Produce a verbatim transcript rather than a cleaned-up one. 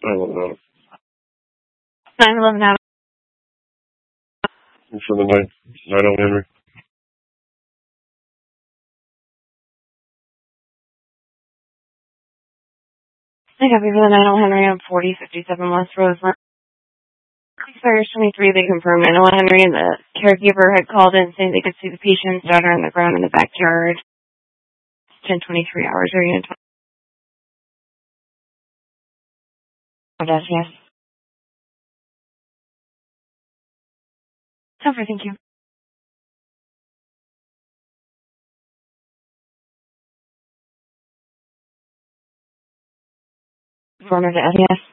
I don't know. nine eleven Avenue. For the night, nine oh Henry. I got people for the nine oh Henry on forty fifty-seven West Roseland. Expires twenty-three, they confirmed nine oh Henry, and the caregiver had called in saying they could see the patient's daughter on the ground in the backyard. ten twenty-three hours, are you going to talk about that? Yes. Okay, thank you. Former to yes.